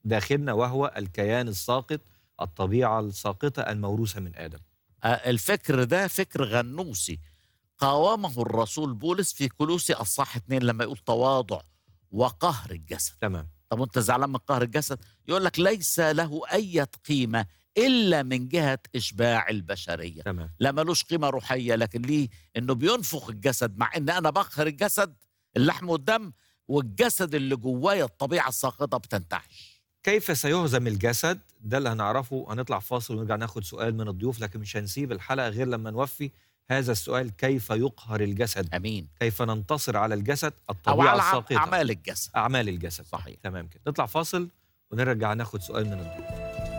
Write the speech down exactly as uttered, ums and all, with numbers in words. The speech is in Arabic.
داخلنا، وهو الكيان الساقط، الطبيعة الساقطة الموروثة من آدم. آه، الفكر ده فكر غنوصي قاومه الرسول بولس في كولوسي اصحاح اتنين لما يقول تواضع وقهر الجسد. تمام. طب وانت زعلان من قهر الجسد؟ يقول لك ليس له اي قيمه الا من جهه اشباع البشريه. تمام. لا ملوش قيمه روحيه، لكن ليه؟ انه بينفخ الجسد، مع ان انا بقهر الجسد اللحم والدم، والجسد اللي جوايا الطبيعه الساقطه بتنتعش. كيف سيهزم الجسد؟ ده اللي هنعرفه. هنطلع فاصل ونرجع ناخد سؤال من الضيوف، لكن مش هنسيب الحلقة غير لما نوفي هذا السؤال: كيف يقهر الجسد؟ امين. كيف ننتصر على الجسد او الطبيعة على عم- الساقطة؟ اعمال الجسد. أعمال الجسد. صحيح. تمام كده. نطلع فاصل ونرجع ناخد سؤال من الضيوف.